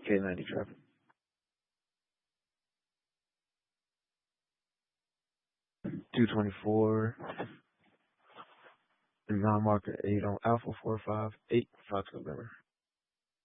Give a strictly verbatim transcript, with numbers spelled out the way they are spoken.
K ninety traffic. two twenty-four, nine marker eight on Alpha four five eight Fox November.